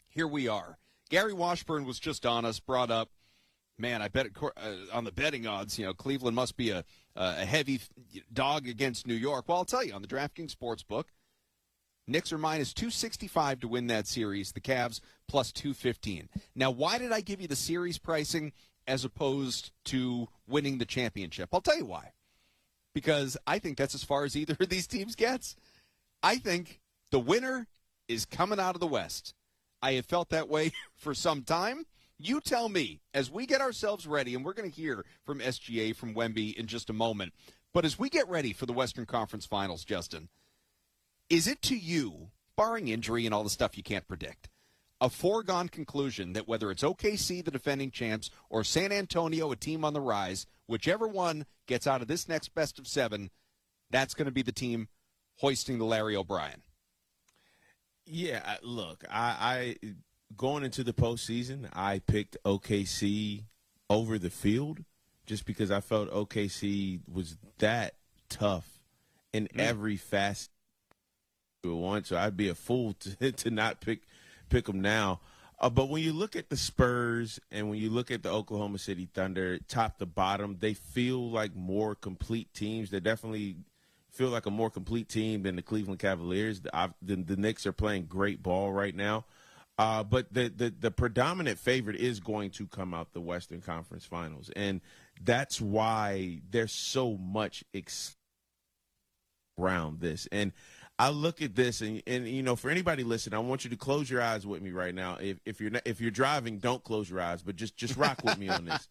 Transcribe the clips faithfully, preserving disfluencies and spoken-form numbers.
here we are. Gary Washburn was just on us, brought up, man, I bet it, uh, on the betting odds, you know, Cleveland must be a, a heavy dog against New York. Well, I'll tell you, on the DraftKings Sportsbook, Knicks are minus two sixty-five to win that series. The Cavs plus two fifteen. Now, why did I give you the series pricing as opposed to winning the championship? I'll tell you why. Because I think that's as far as either of these teams gets. I think the winner is coming out of the West. I have felt that way for some time. You tell me, as we get ourselves ready, and we're going to hear from S G A, from Wemby in just a moment, but as we get ready for the Western Conference Finals, Justin, is it to you, barring injury and all the stuff you can't predict, a foregone conclusion that whether it's O K C, the defending champs, or San Antonio, a team on the rise, whichever one gets out of this next best of seven, that's going to be the team hoisting the Larry O'Brien? Yeah, look, I, I going into the postseason, I picked O K C over the field just because I felt O K C was that tough in mm. every facet at once. So I'd be a fool to, to not pick pick them now. Uh, but when you look at the Spurs and when you look at the Oklahoma City Thunder, top to bottom, they feel like more complete teams. They definitely feel like a more complete team than the Cleveland Cavaliers. The, the, the Knicks are playing great ball right now. Uh, but the, the, the predominant favorite is going to come out the Western Conference Finals. And that's why there's so much ex- around this. And I look at this, and, and you know, for anybody listening, I want you to close your eyes with me right now. If, if you're not, if you're driving, don't close your eyes, but just just rock with me on this.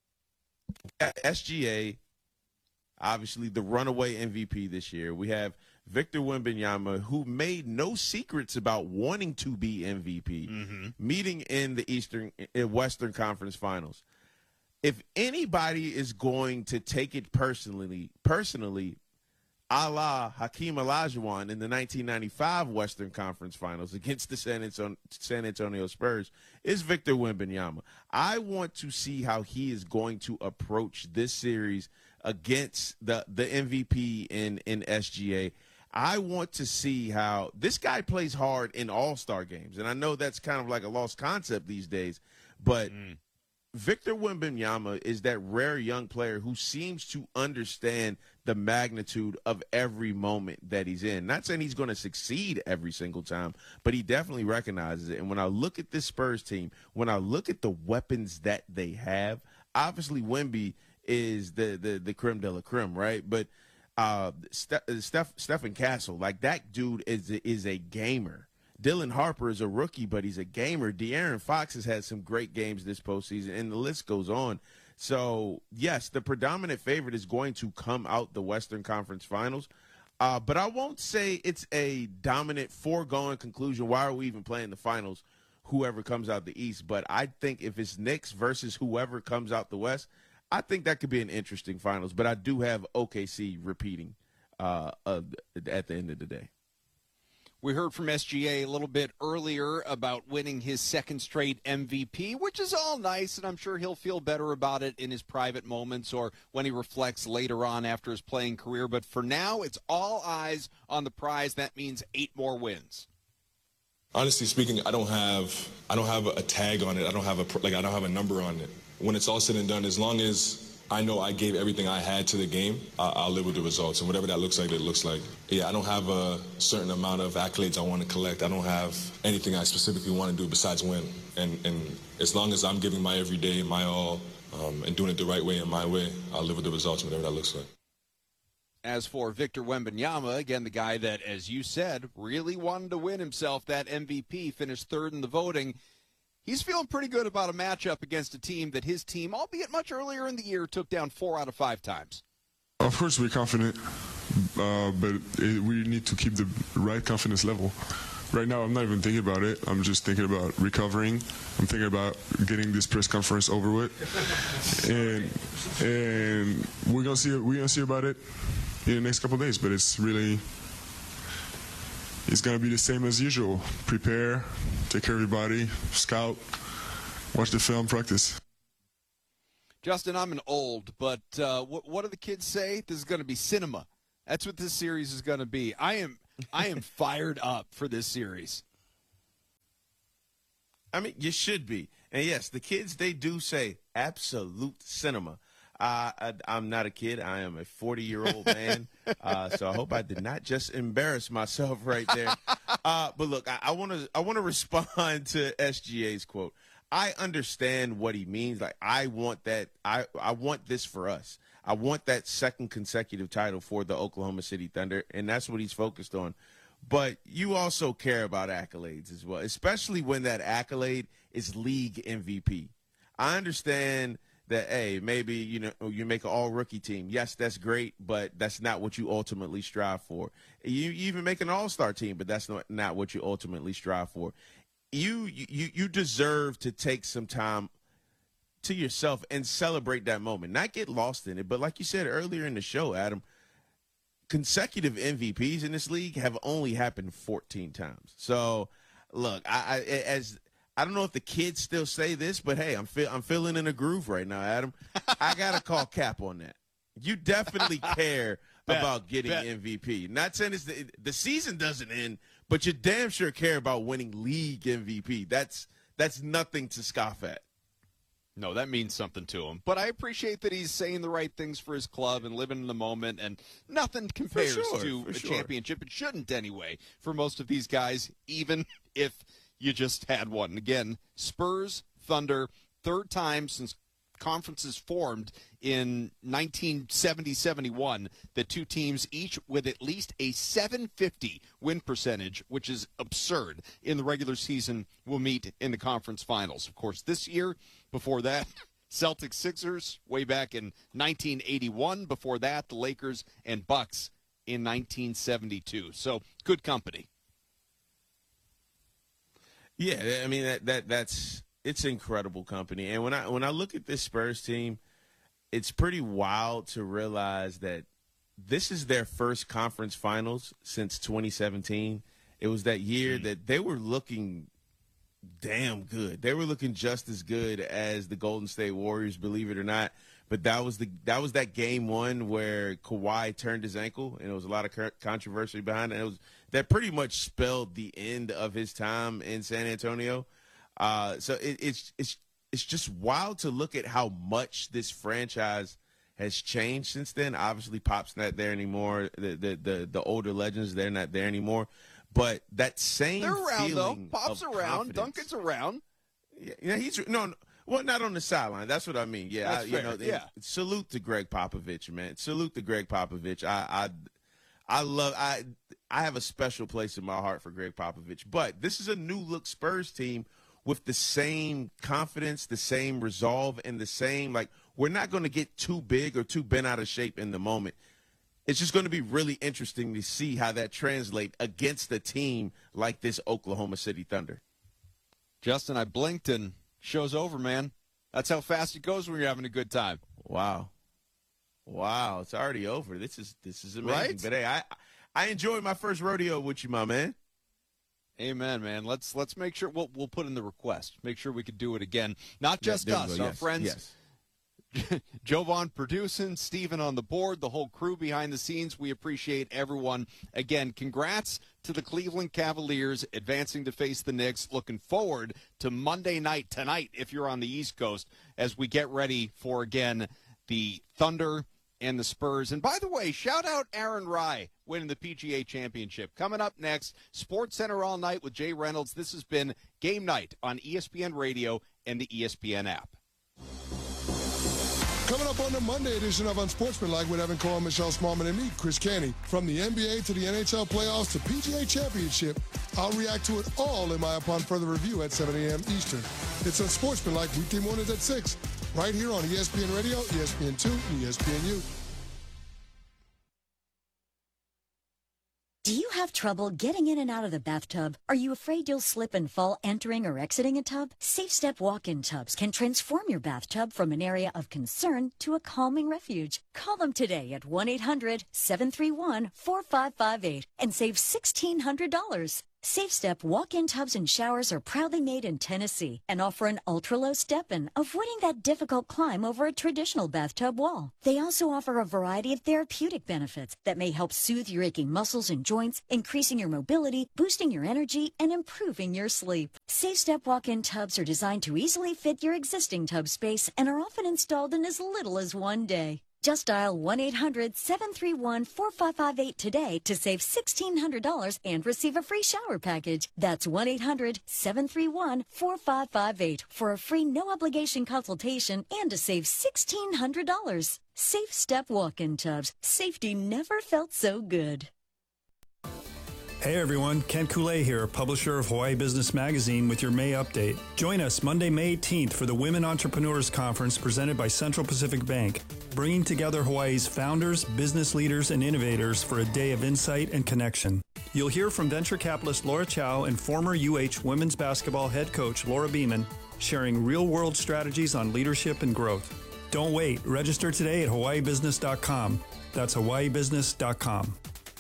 S G A, obviously the runaway M V P this year. We have Victor Wembanyama, who made no secrets about wanting to be M V P, mm-hmm. meeting in the Eastern Western Conference Finals. If anybody is going to take it personally, personally. A la Hakeem Olajuwon in the nineteen ninety-five Western Conference Finals against the San Antonio, San Antonio Spurs, is Victor Wembanyama. I want to see how he is going to approach this series against the, the M V P in, in S G A. I want to see how this guy plays hard in all-star games. And I know that's kind of like a lost concept these days, but mm. Victor Wembanyama is that rare young player who seems to understand the magnitude of every moment that he's in. Not saying he's going to succeed every single time, but he definitely recognizes it. And when I look at this Spurs team, when I look at the weapons that they have, obviously Wemby is the the, the creme de la creme, right? But uh, Steph, Steph, Stephen Castle, like that dude is is a gamer. Dylan Harper is a rookie, but he's a gamer. De'Aaron Fox has had some great games this postseason, and the list goes on. So, yes, the predominant favorite is going to come out the Western Conference Finals. Uh, but I won't say it's a dominant foregone conclusion. Why are we even playing the finals, whoever comes out the East? But I think if it's Knicks versus whoever comes out the West, I think that could be an interesting finals. But I do have O K C repeating uh, uh, at the end of the day. We heard from S G A a little bit earlier about winning his second straight M V P, which is all nice, and I'm sure he'll feel better about it in his private moments or when he reflects later on after his playing career. But for now, it's all eyes on the prize. That means eight more wins. Honestly speaking, I don't have I don't have a tag on it. I don't have a like I don't have a number on it. When it's all said and done, as long as I know I gave everything I had to the game, I'll live with the results. And whatever that looks like, it looks like. Yeah, I don't have a certain amount of accolades I want to collect. I don't have anything I specifically want to do besides win. And, and as long as I'm giving my everyday, my all, um, and doing it the right way and my way, I'll live with the results, whatever that looks like. As for Victor Wembanyama, again, the guy that, as you said, really wanted to win himself that M V P, finished third in the voting. He's feeling pretty good about a matchup against a team that his team, albeit much earlier in the year, took down four out of five times. Of course, we're confident, uh, but it, we need to keep the right confidence level. Right now, I'm not even thinking about it. I'm just thinking about recovering. I'm thinking about getting this press conference over with, and and we're gonna see we're gonna see about it in the next couple of days. But it's really. It's going to be the same as usual. Prepare, take care of your body, scout, watch the film, practice. Justin, I'm an old, but uh, what, what do the kids say? This is going to be cinema. That's what this series is going to be. I am I am fired up for this series. I mean, you should be. And yes, the kids, they do say absolute cinema. Uh, I, I'm not a kid. I am a forty-year-old man. Uh, so I hope I did not just embarrass myself right there. Uh, but look, I want to I want to respond to S G A's quote. I understand what he means. Like, I want that. I, I want this for us. I want that second consecutive title for the Oklahoma City Thunder, and that's what he's focused on. But you also care about accolades as well, especially when that accolade is league M V P. I understand that, hey, maybe, you know, you make an all-rookie team. Yes, that's great, but that's not what you ultimately strive for. You, you even make an all-star team, but that's not, not what you ultimately strive for. You, you you deserve to take some time to yourself and celebrate that moment, not get lost in it. But like you said earlier in the show, Adam, consecutive M V Ps in this league have only happened fourteen times. So, look, I, I as I don't know if the kids still say this, but hey, I'm feel, I'm feeling in a groove right now, Adam. I gotta call cap on that. You definitely care bet, about getting bet. M V P. Not saying it's the, the season doesn't end, but you damn sure care about winning league M V P. That's that's nothing to scoff at. No, that means something to him. But I appreciate that he's saying the right things for his club and living in the moment, and nothing compares sure, to a sure. championship. It shouldn't anyway for most of these guys, even if you just had one. Again, Spurs, Thunder, third time since conferences formed in nineteen seventy seventy-one, the two teams each with at least a seven fifty win percentage, which is absurd, in the regular season will meet in the conference finals. Of course, this year, before that, Celtics Sixers way back in nineteen eighty-one. Before that, the Lakers and Bucks in nineteen seventy-two. So good company. Yeah, I mean that that that's it's incredible company. And when I when I look at this Spurs team, it's pretty wild to realize that this is their first conference finals since twenty seventeen. It was that year mm. that they were looking damn good. They were looking just as good as the Golden State Warriors, believe it or not. But that was the that was that game one where Kawhi turned his ankle, and there was a lot of controversy behind it. It was that pretty much spelled the end of his time in San Antonio. Uh, so it, it's it's it's just wild to look at how much this franchise has changed since then. Obviously, Pop's not there anymore. The the the, the older legends, they're not there anymore. But that same they're around though. Pop's of around. Duncan's around. Yeah, yeah, he's no, no, well, not on the sideline. That's what I mean. Yeah, That's I, you fair. know, yeah. Salute to Greg Popovich, man. Salute to Greg Popovich. I, I, I love. I, I have a special place in my heart for Greg Popovich. But this is a new look Spurs team with the same confidence, the same resolve, and the same like we're not going to get too big or too bent out of shape in the moment. It's just going to be really interesting to see how that translates against a team like this Oklahoma City Thunder. Justin, I blinked and show's over, man. That's how fast it goes when you're having a good time. Wow. Wow, it's already over. This is this is amazing. Right? But hey, I I enjoyed my first rodeo with you, my man. Amen, man. Let's let's make sure we'll we'll put in the request. Make sure we could do it again. Not just yeah, us, go. our yes. friends. Yes. Jovan producing, Steven on the board, the whole crew behind the scenes. We appreciate everyone. Again, congrats to the Cleveland Cavaliers advancing to face the Knicks. Looking forward to Monday night tonight if you're on the East Coast as we get ready for, again, the Thunder and the Spurs. And by the way, shout out Aaron Rai winning the P G A Championship. Coming up next, Sports Center All Night with Jay Reynolds. This has been Game Night on E S P N Radio and the E S P N app. Coming up on the Monday edition of Unsportsmanlike with Evan Cole, Michelle Smallman, and me, Chris Canty. From the N B A to the N H L playoffs to P G A Championship, I'll react to it all in my Upon Further review at seven a.m. Eastern. It's Unsportsmanlike weekday mornings at six, right here on E S P N Radio, E S P N two, and E S P N U. Do you have trouble getting in and out of the bathtub? Are you afraid you'll slip and fall entering or exiting a tub? Safe Step walk-in tubs can transform your bathtub from an area of concern to a calming refuge. Call them today at one eight hundred, seven three one, four five five eight and save sixteen hundred dollars. Safe Step walk-in tubs and showers are proudly made in Tennessee and offer an ultra-low step-in, avoiding that difficult climb over a traditional bathtub wall. They also offer a variety of therapeutic benefits that may help soothe your aching muscles and joints, increasing your mobility, boosting your energy, and improving your sleep. SafeStep walk-in tubs are designed to easily fit your existing tub space and are often installed in as little as one day. Just dial one eight hundred seven three one four five five eight today to save sixteen hundred dollars and receive a free shower package. That's one eight hundred seven three one four five five eight for a free no-obligation consultation and to save sixteen hundred dollars. SafeStep walk-in tubs. Safety never felt so good. Hey everyone, Kent Koulé here, publisher of Hawaii Business Magazine with your May update. Join us Monday, May eighteenth for the Women Entrepreneurs Conference presented by Central Pacific Bank, bringing together Hawaii's founders, business leaders, and innovators for a day of insight and connection. You'll hear from venture capitalist Laura Chow and former U H women's basketball head coach Laura Beeman, sharing real-world strategies on leadership and growth. Don't wait. Register today at hawaii business dot com. That's hawaii business dot com.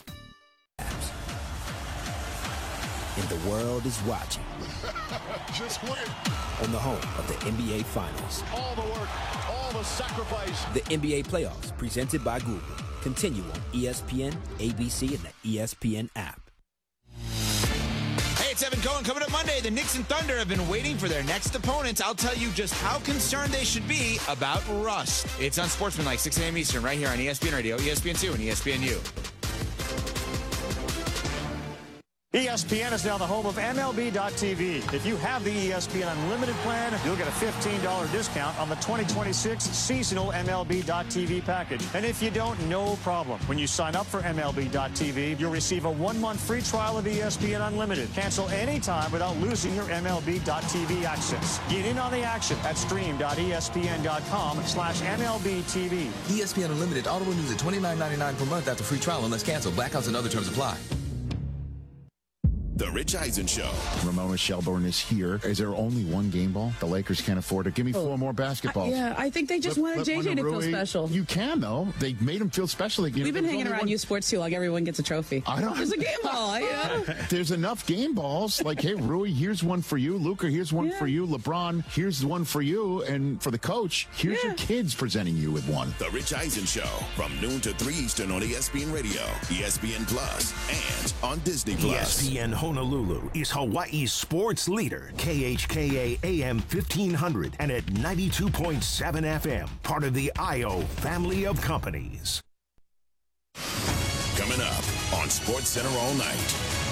And the world is watching. Just win. On the home of the N B A Finals. All the work, all the sacrifice. The N B A Playoffs, presented by Google. Continue on E S P N, A B C, and the E S P N app. Hey, it's Evan Cohen. Coming up Monday, the Knicks and Thunder have been waiting for their next opponents. I'll tell you just how concerned they should be about rust. It's on Sportsmanlike, six a.m. Eastern, right here on E S P N Radio, E S P N two, and E S P N U. E S P N is now the home of M L B dot T V. If you have the E S P N Unlimited plan, you'll get a fifteen dollars discount on the twenty twenty-six seasonal M L B dot T V package. And if you don't, no problem. When you sign up for M L B dot T V, you'll receive a one-month free trial of E S P N Unlimited. Cancel anytime without losing your M L B dot T V access. Get in on the action at stream dot E S P N dot com slash M L B T V. E S P N Unlimited auto renews at twenty-nine ninety-nine per month after free trial unless canceled. Blackouts and other terms apply. The Rich Eisen Show. Ramona Shelburne is here. Is there only one game ball? The Lakers can't afford it. Give me four oh. more basketballs. I, yeah, I think they just let, wanted J J to feel special. You can, though. They made him feel special. Again. We've been hanging around one... U Sports too long. Everyone gets a trophy. I don't. There's a game ball. Yeah. There's enough game balls. Like, hey, Rui, here's one for you. Luka, here's one yeah. for you. LeBron, here's one for you. And for the coach, here's yeah. your kids presenting you with one. The Rich Eisen Show from noon to three Eastern on E S P N Radio, E S P N Plus, and on Disney Plus. E S P N Honolulu is Hawaii's sports leader, K H K A A M fifteen hundred and at ninety-two point seven F M, part of the I O family of companies. Coming up on Sports Center all night.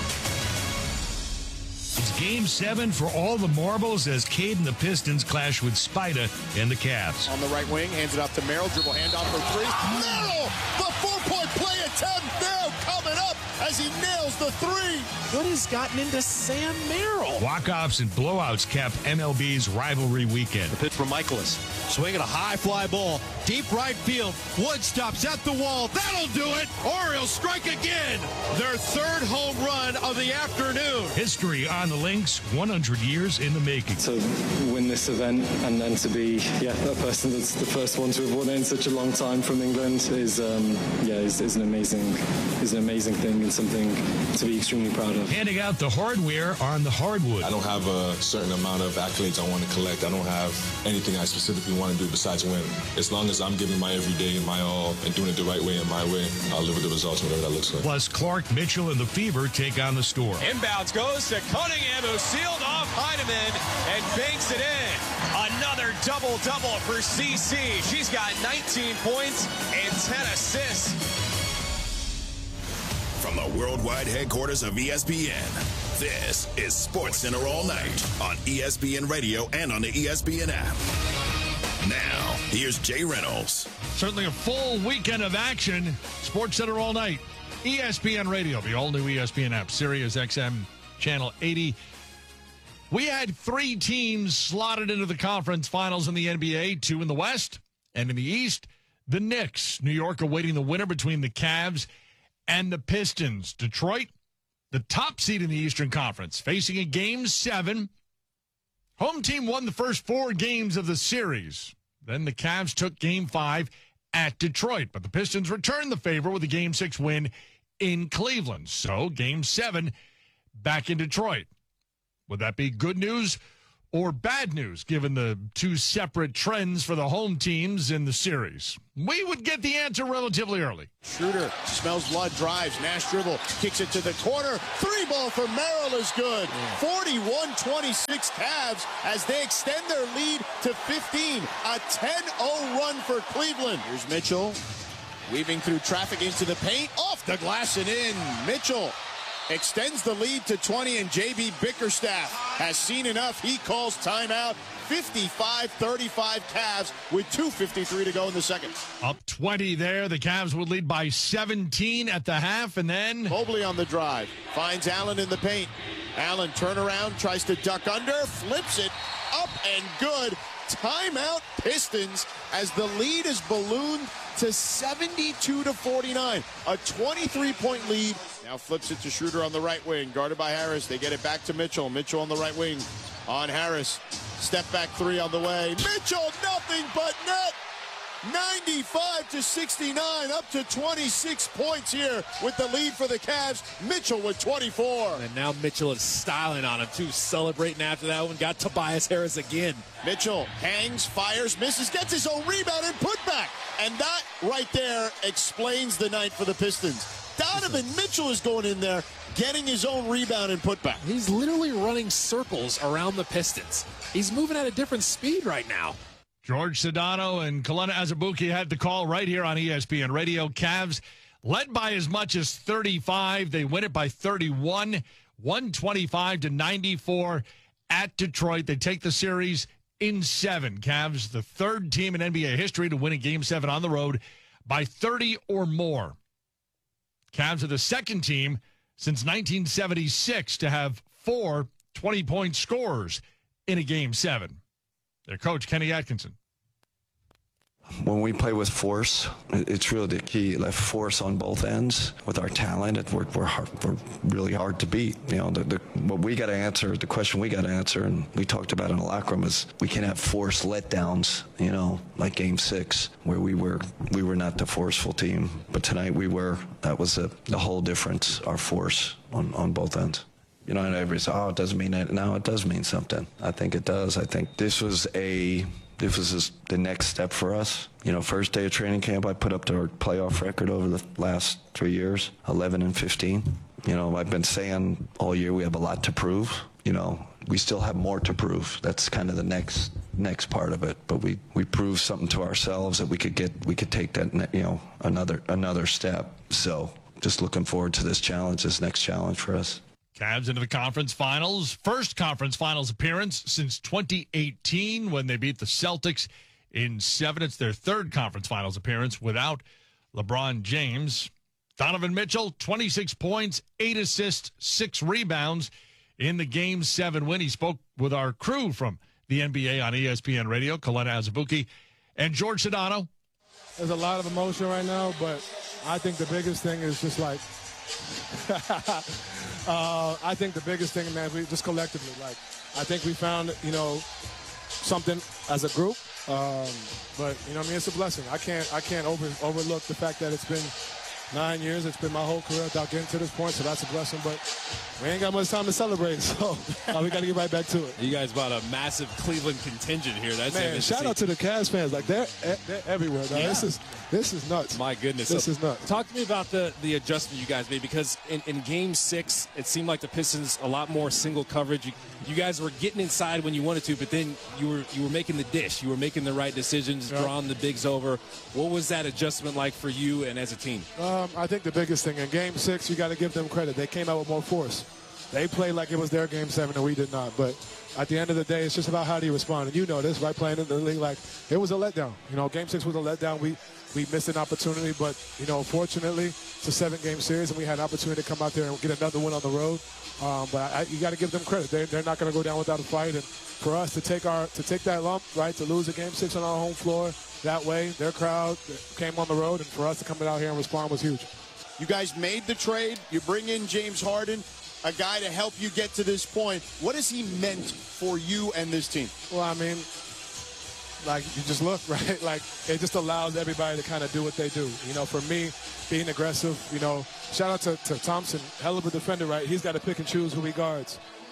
It's game seven for all the marbles as Cade and the Pistons clash with Spida and the Cavs. On the right wing, hands it off to Merrill, dribble handoff for three. Merrill, the four-point play attempt now coming up as he nails the three. What has gotten into Sam Merrill? Walk-offs and blowouts capped M L B's rivalry weekend. The pitch from Michaelis. Swinging a high fly ball. Deep right field. Wood stops at the wall. That'll do it. Or he'll strike again. Their third home run of the afternoon. History on the Lynx, one hundred years in the making. To win this event and then to be, yeah, a person that's the first one to have won it in such a long time from England is, um, yeah, is, is an amazing, is an amazing thing and something to be extremely proud of. Handing out the hardware on the hardwood. I don't have a certain amount of accolades I want to collect. I don't have anything I specifically want to do besides win. As long as I'm giving my everyday and my all and doing it the right way and my way, I'll live with the results, whatever that looks like. Plus, Clark, Mitchell, and the Fever take on the Storm. Inbounds goes to Cunningham, who sealed off Heineman and banks it in. Another double-double for C C. She's got nineteen points and ten assists. From the worldwide headquarters of E S P N, this is Sports Center all night on E S P N Radio and on the E S P N app. Now, here's Jay Reynolds. Certainly a full weekend of action. Sports Center all night. E S P N Radio, the all-new E S P N app, Sirius X M, Channel eighty. We had three teams slotted into the conference finals in the N B A, two in the West, and in the East, the Knicks. New York awaiting the winner between the Cavs and the Pistons. Detroit, the top seed in the Eastern Conference, facing a game seven. Home team won the first four games of the series. Then the Cavs took game five at Detroit, but the Pistons returned the favor with a game six win in Cleveland. So game seven back in Detroit. Would that be good news or bad news, given the two separate trends for the home teams in the series? We would get the answer relatively early. Schroeder smells blood, drives. Nash dribble, kicks it to the corner. Three ball for Merrill is good. forty-one twenty-six Cavs as they extend their lead to fifteen. A ten oh run for Cleveland. Here's Mitchell weaving through traffic into the paint. Off the glass and in. Mitchell extends the lead to twenty, and J B Bickerstaff has seen enough. He calls timeout. fifty-five thirty-five Cavs with two fifty-three to go in the second. Up twenty there. The Cavs would lead by seventeen at the half, and then Mobley on the drive. Finds Allen in the paint. Allen turnaround, tries to duck under, flips it up and good. Timeout Pistons as the lead is ballooned to seventy-two to forty-nine. A twenty-three point lead. Now flips it to Schroeder on the right wing, guarded by Harris. They get it back to Mitchell. Mitchell on the right wing on Harris. Step back three on the way. Mitchell, nothing but net. ninety-five to sixty-nine, up to twenty-six points here with the lead for the Cavs. Mitchell with twenty-four. And now Mitchell is styling on him, too, celebrating after that one. Got Tobias Harris again. Mitchell hangs, fires, misses, gets his own rebound and put back. And that right there explains the night for the Pistons. Donovan Mitchell is going in there, getting his own rebound and put back. He's literally running circles around the Pistons. He's moving at a different speed right now. George Sedano and Kelena Azubuike had the call right here on E S P N Radio. Cavs led by as much as thirty-five. They win it by thirty-one, one twenty-five to ninety-four at Detroit. They take the series in seven. Cavs, the third team in N B A history to win a game seven on the road by thirty or more. Cavs are the second team since nineteen seventy-six to have four twenty-point scorers in a game seven. Their coach, Kenny Atkinson. When we play with force, it's really the key. Like force on both ends. With our talent, it, we're, we're, hard, we're really hard to beat. You know, the, the, what we got to answer, the question we got to answer, and we talked about in the locker room, is we can have force letdowns. You know, like Game Six, where we were we were not the forceful team, but tonight we were. That was a, the whole difference. Our force on, on both ends. You know, and everybody says, oh, it doesn't mean it. No, it does mean something. I think it does. I think this was a, this was just the next step for us. You know, first day of training camp, I put up our playoff record over the last three years, eleven and fifteen. You know, I've been saying all year we have a lot to prove. You know, we still have more to prove. That's kind of the next next part of it. But we, we proved something to ourselves that we could get, we could take that, you know, another another step. So just looking forward to this challenge, this next challenge for us. Cavs into the conference finals. First conference finals appearance since twenty eighteen when they beat the Celtics in seven. It's their third conference finals appearance without LeBron James. Donovan Mitchell, twenty-six points, eight assists, six rebounds in the game seven win. He spoke with our crew from the N B A on E S P N Radio, Kelena Azubuike and George Sedano. There's a lot of emotion right now, but I think the biggest thing is just like Uh, I think the biggest thing, man, we just collectively, like, I think we found, you know, something as a group. Um, but, you know what I mean? It's a blessing. I can't, I can't over, overlook the fact that it's been nine years. It's been my whole career without getting to this point, so that's a blessing. But we ain't got much time to celebrate, so uh, we got to get right back to it. You guys brought a massive Cleveland contingent here. That's man. Shout out to the Cavs fans. Like they're they're everywhere. Yeah. This is this is nuts. My goodness, this so, is nuts. Talk to me about the the adjustment you guys made, because in, in Game Six it seemed like the Pistons a lot more single coverage. You, you guys were getting inside when you wanted to, but then you were you were making the dish. You were making the right decisions, yeah. drawing the bigs over. What was that adjustment like for you and as a team? Um, I think the biggest thing in Game Six, you got to give them credit. They came out with more force. They played like it was their Game Seven, and we did not. But at the end of the day, it's just about how do you respond. And you know this, right? Playing in the league, like it was a letdown. You know, Game Six was a letdown. We we missed an opportunity, but you know, fortunately, it's a seven-game series, and we had an opportunity to come out there and get another win on the road. Um, but I, you got to give them credit. They, they're not going to go down without a fight. And for us to take our to take that lump, right, to lose a Game Six on our home floor that way, their crowd came on the road, and for us to come out here and respond was huge. You guys made the trade. You bring in James Harden, a guy to help you get to this point. What has he meant for you and this team? Well, I mean, like, you just look, right? Like, it just allows everybody to kind of do what they do. You know, for me, being aggressive, you know, shout out to, to Thompson, hell of a defender, right? He's got to pick and choose who he guards.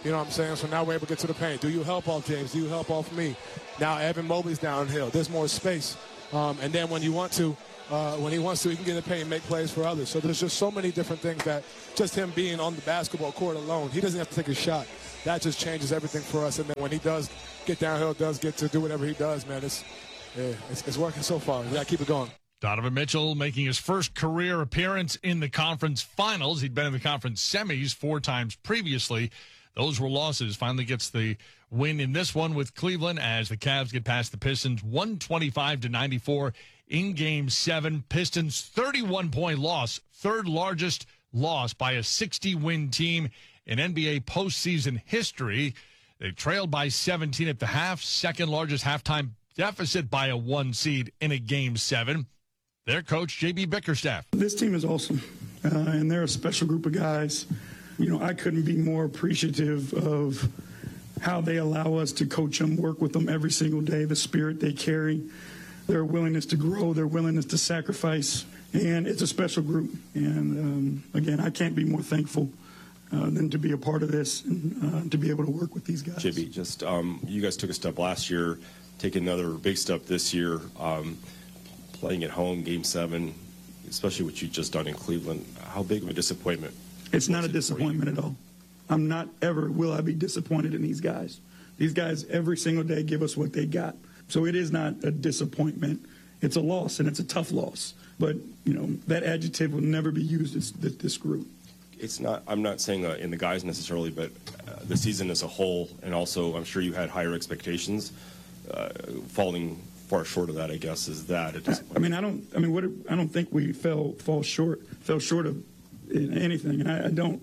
You know what I'm saying? So now we're able to get to the paint. Do you help off James? Do you help off me? Now Evan Mobley's downhill. There's more space. Um, and then when you want to, uh, when he wants to, he can get in the paint and make plays for others. So there's just so many different things that just him being on the basketball court alone, he doesn't have to take a shot. That just changes everything for us. And then when he does get downhill, does get to do whatever he does, man, it's, yeah, it's, it's working so far. We got to keep it going. Donovan Mitchell making his first career appearance in the conference finals. He'd been in the conference semis four times previously. Those were losses. Finally gets the win in this one with Cleveland as the Cavs get past the Pistons one twenty-five to ninety-four in game seven. Pistons thirty-one point loss, third largest loss by a sixty win team in N B A postseason history. They trailed by seventeen at the half, second largest halftime deficit by a one seed in a game seven. Their coach, J B Bickerstaff. This team is awesome, uh, and they're a special group of guys. You know, I couldn't be more appreciative of how they allow us to coach them, work with them every single day, the spirit they carry, their willingness to grow, their willingness to sacrifice, and it's a special group. And, um, again, I can't be more thankful uh, than to be a part of this and uh, to be able to work with these guys. J B, just um, you guys took a step last year, take another big step this year, um, playing at home, game seven, especially what you just done in Cleveland. How big of a disappointment? It's not a disappointment at all. I'm not ever will I be disappointed in these guys. These guys every single day give us what they got. So it is not a disappointment. It's a loss, and it's a tough loss. But, you know, that adjective will never be used as this group. It's not, I'm not saying uh, in the guys necessarily, but uh, the season as a whole, and also I'm sure you had higher expectations. Uh, falling far short of that, I guess, is that a disappointment. I mean, I don't, I mean, what, I don't think we fell, fall short, fell short of anything, and I, I don't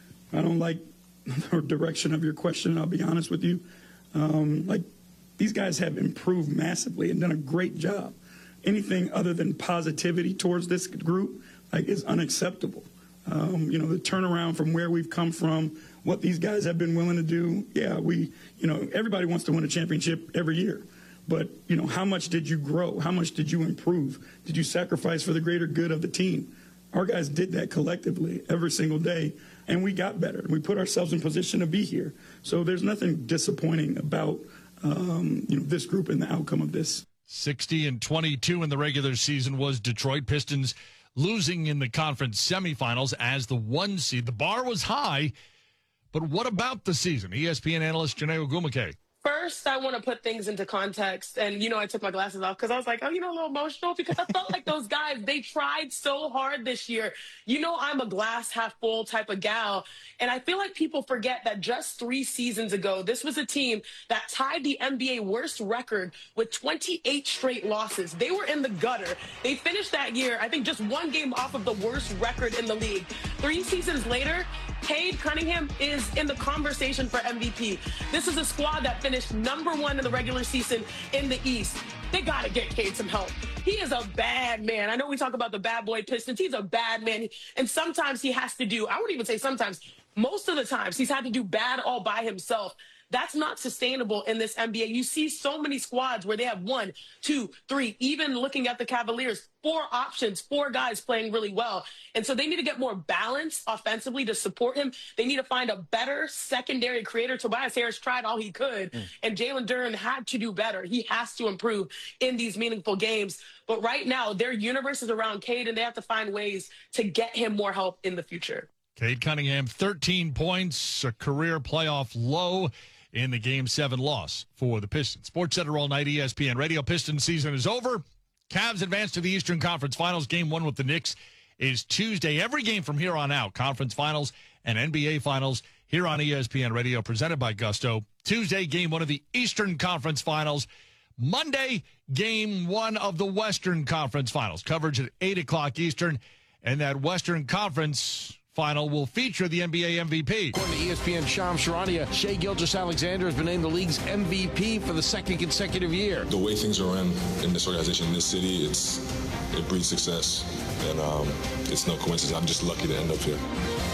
I don't like the direction of your question. I'll be honest with you. Um, like, these guys have improved massively and done a great job. Anything other than positivity towards this group, like, is unacceptable. Um, you know, the turnaround from where we've come from, what these guys have been willing to do. Yeah, we, you know, everybody wants to win a championship every year. But, you know, how much did you grow? How much did you improve? Did you sacrifice for the greater good of the team? Our guys did that collectively every single day, and we got better. We put ourselves in position to be here. So there's nothing disappointing about um, you know, this group and the outcome of this. sixty and twenty-two in the regular season was Detroit. Pistons losing in the conference semifinals as the one seed. The bar was high, but what about the season? E S P N analyst Janae Ogumake. First, I want to put things into context. And, you know, I took my glasses off because I was like, oh, you know, a little emotional because I felt like those guys, they tried so hard this year. You know, I'm a glass half full type of gal. And I feel like people forget that just three seasons ago, this was a team that tied the N B A worst record with twenty-eight straight losses. They were in the gutter. They finished that year, I think, just one game off of the worst record in the league. Three seasons later, Cade Cunningham is in the conversation for M V P. This is a squad that finished number one in the regular season in the East. They got to get Cade some help. He is a bad man. I know we talk about the bad boy Pistons. He's a bad man. And sometimes he has to do, I wouldn't even say sometimes, most of the times he's had to do bad all by himself. That's not sustainable in this N B A. You see so many squads where they have one, two, three, even looking at the Cavaliers, four options, four guys playing really well. And so they need to get more balance offensively to support him. They need to find a better secondary creator. Tobias Harris tried all he could, mm. and Jalen Duren had to do better. He has to improve in these meaningful games. But right now, their universe is around Cade, and they have to find ways to get him more help in the future. Cade Cunningham, thirteen points, a career playoff low in the Game seven loss for the Pistons. Sports Center all night, E S P N Radio. Pistons season is over. Cavs advance to the Eastern Conference Finals. Game one with the Knicks is Tuesday. Every game from here on out, Conference Finals and N B A Finals, here on E S P N Radio, presented by Gusto. Tuesday, game one of the Eastern Conference Finals. Monday, game one of the Western Conference Finals. Coverage at eight o'clock Eastern. And that Western Conference Final will feature the N B A M V P. According to E S P N Shams Charania, Shai Gilgeous-Alexander has been named the league's M V P for the second consecutive year. The way things are in in this organization, in this city, it's it breeds success, and um, it's no coincidence. I'm just lucky to end up here.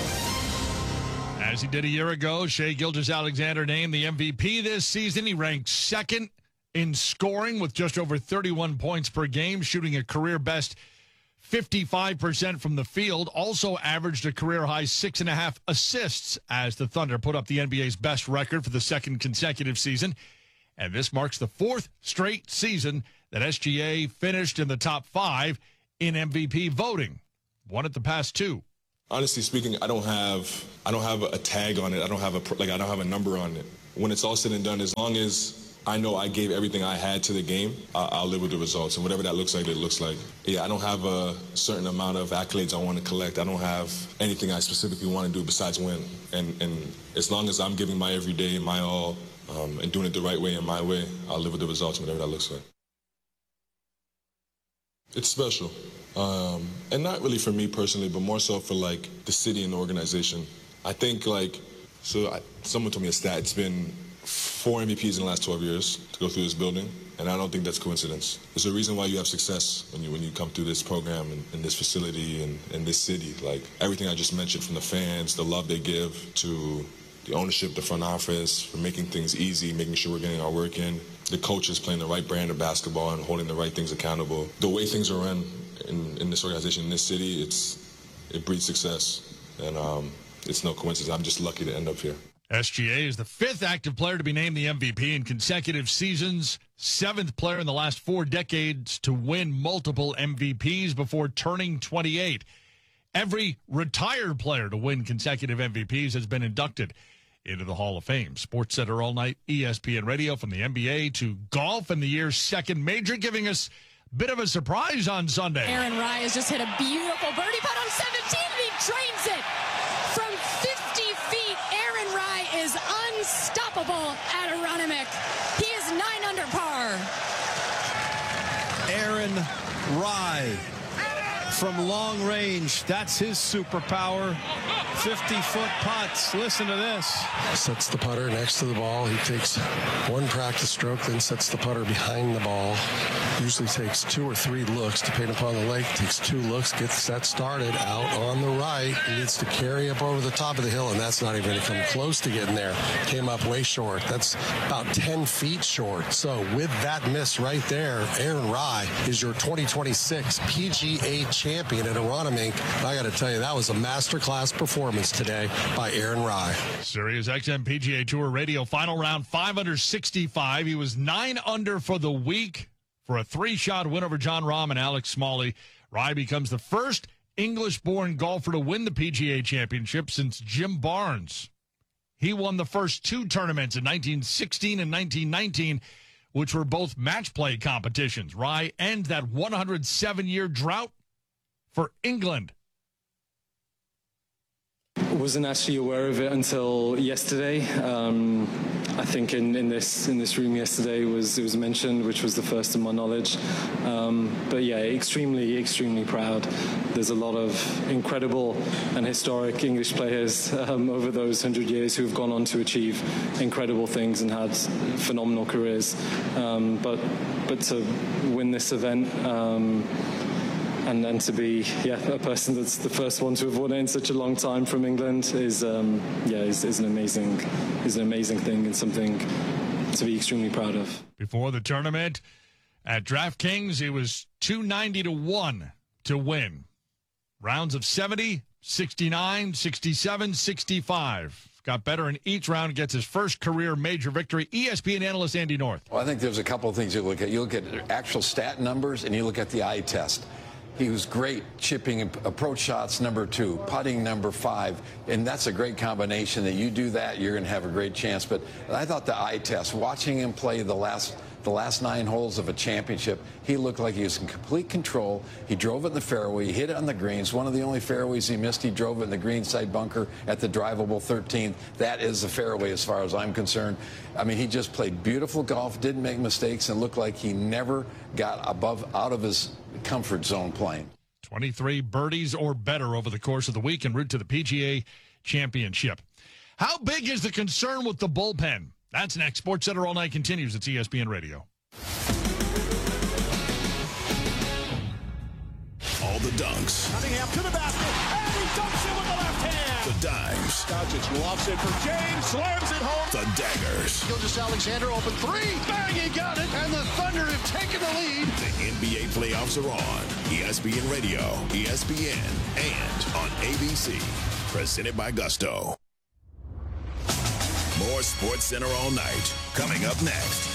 As he did a year ago, Shai Gilgeous-Alexander named the M V P this season. He ranked second in scoring with just over thirty-one points per game, shooting a career best fifty-five percent from the field, also averaged a career-high six and a half assists as the Thunder put up the N B A's best record for the second consecutive season. And this marks the fourth straight season that S G A finished in the top five in M V P voting. Won it the past two. Honestly speaking, I don't have I don't have a tag on it. I don't have a like I don't have a number on it. When it's all said and done, as long as I know I gave everything I had to the game, I, I'll live with the results. And whatever that looks like, it looks like. Yeah, I don't have a certain amount of accolades I want to collect. I don't have anything I specifically want to do besides win. And and as long as I'm giving my everyday, my all, um, and doing it the right way and my way, I'll live with the results, whatever that looks like. It's special. Um, and not really for me personally, but more so for like the city and the organization. I think like, so I, someone told me a stat, it's been four M V Ps in the last twelve years to go through this building, and I don't think that's coincidence. There's a reason why you have success when you when you come through this program and, and this facility and, and this city. Like everything I just mentioned, from the fans, the love they give, to the ownership, the front office, for making things easy, making sure we're getting our work in, the coaches playing the right brand of basketball and holding the right things accountable. The way things are run in, in this organization, in this city, it's it breeds success, and um, it's no coincidence. I'm just lucky to end up here. S G A is the fifth active player to be named the M V P in consecutive seasons, seventh player in the last four decades to win multiple M V Ps before turning twenty-eight. Every retired player to win consecutive M V Ps has been inducted into the Hall of Fame. SportsCenter All Night, E S P N Radio, from the N B A to golf in the year's second major, giving us a bit of a surprise on Sunday. Aaron Rai has just hit a beautiful birdie putt on seventeen, and he drains it from fifty feet. Aaron Rai is unstoppable at Aronimink. He is nine under par. Aaron Rai from long range. That's his superpower. fifty-foot putts. Listen to this. Sets the putter next to the ball. He takes one practice stroke, then sets the putter behind the ball. Usually takes two or three looks, depending upon the lake. Takes two looks, gets that started out on the right. He needs to carry up over the top of the hill, and that's not even going to come close to getting there. Came up way short. That's about ten feet short. So with that miss right there, Aaron Rai is your twenty twenty-six P G A champion at Aronimink. I got to tell you, that was a masterclass performance today by Aaron Rai. Sirius X M P G A Tour Radio final round, five under sixty-five. He was nine under for the week for a three-shot win over Jon Rahm and Alex Smalley. Rai becomes the first English-born golfer to win the P G A Championship since Jim Barnes. He won the first two tournaments in nineteen sixteen and nineteen nineteen, which were both match play competitions. Rai ends that one hundred seven year drought for England. Wasn't actually aware of it until yesterday. Um, I think in, in this in this room yesterday was it was mentioned, which was the first to my knowledge. Um, but yeah, extremely extremely proud. There's a lot of incredible and historic English players um, over those hundred years who have gone on to achieve incredible things and had phenomenal careers. Um, but but to win this event. Um, And then to be, yeah, a person that's the first one to have won it in such a long time from England is, um, yeah, is, is an amazing, is an amazing thing and something to be extremely proud of. Before the tournament at DraftKings, it was two ninety to one to win. Rounds of seventy, sixty-nine, sixty-seven, sixty-five. Got better in each round, gets his first career major victory. E S P N analyst Andy North. Well, I think there's a couple of things you look at. You look at actual stat numbers, and you look at the eye test. He was great chipping approach shots, number two, putting number five, and that's a great combination. That you do that, you're going to have a great chance. But I thought the eye test, watching him play the last the last nine holes of a championship, he looked like he was in complete control. He drove it in the fairway, he hit it on the greens. One of the only fairways he missed, he drove it in the greenside bunker at the drivable thirteenth. That is the fairway as far as I'm concerned. I mean, he just played beautiful golf, didn't make mistakes, and looked like he never got above out of his comfort zone playing. twenty-three birdies or better over the course of the week en route to the P G A Championship. How big is the concern with the bullpen? That's next. SportsCenter All Night continues. It's E S P N Radio. All the dunks. Cunningham to the basket, and he dunks it with the left hand. The dimes. Doncic lofts it for James, slams it home. The daggers. Gilgeous-Alexander open three. Bang, he got it. And the Thunder have taken the lead. The N B A playoffs are on. E S P N Radio, E S P N, and on A B C. Presented by Gusto. More Sports Center all night. Coming up next.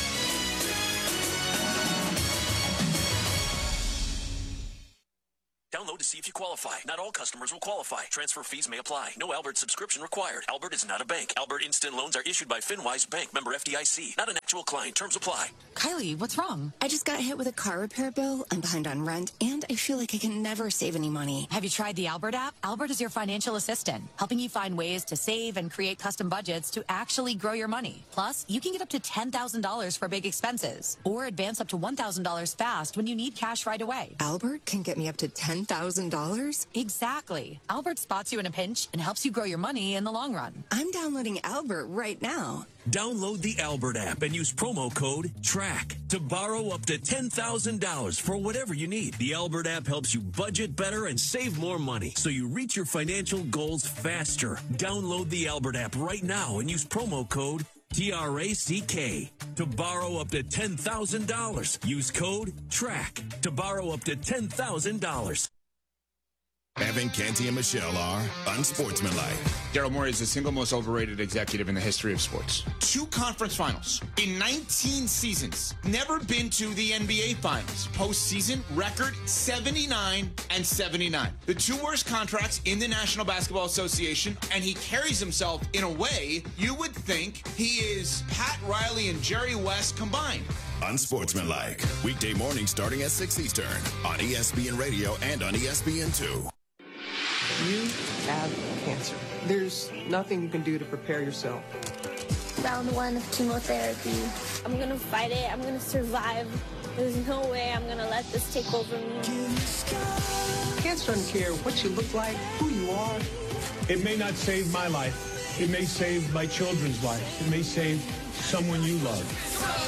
Download to see if you qualify. Not all customers will qualify. Transfer fees may apply. No Albert subscription required. Albert is not a bank. Albert Instant Loans are issued by FinWise Bank, member F D I C. Not an actual client. Terms apply. Kylie, what's wrong? I just got hit with a car repair bill. I'm behind on rent, and I feel like I can never save any money. Have you tried the Albert app? Albert is your financial assistant, helping you find ways to save and create custom budgets to actually grow your money. Plus, you can get up to ten thousand dollars for big expenses, or advance up to one thousand dollars fast when you need cash right away. Albert can get me up to ten thousand dollars? Exactly. Albert spots you in a pinch and helps you grow your money in the long run. I'm downloading Albert right now. Download the Albert app and use promo code TRACK to borrow up to ten thousand dollars for whatever you need. The Albert app helps you budget better and save more money so you reach your financial goals faster. Download the Albert app right now and use promo code T R A C K to borrow up to ten thousand dollars. Use code TRACK to borrow up to ten thousand dollars. Evan Canty and Michelle are unsportsmanlike. Daryl Morey is the single most overrated executive in the history of sports. Two conference finals in nineteen seasons. Never been to the N B A finals. Postseason record seventy-nine and seventy-nine. The two worst contracts in the National Basketball Association, and he carries himself in a way you would think he is Pat Riley and Jerry West combined. Unsportsmanlike. Weekday morning starting at six Eastern on E S P N Radio and on E S P N two. You have cancer. There's nothing you can do to prepare yourself. Round one of chemotherapy. I'm going to fight it. I'm going to survive. There's no way I'm going to let this take over me. Cancer doesn't care what you look like, who you are. It may not save my life. It may save my children's life. It may save someone you love.